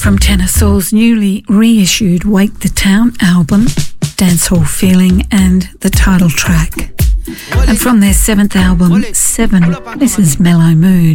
From Tenor Soul's newly reissued Wake the Town album, Dancehall Feeling and the title track. And from their 7th album, 7, this is Mellow Mood.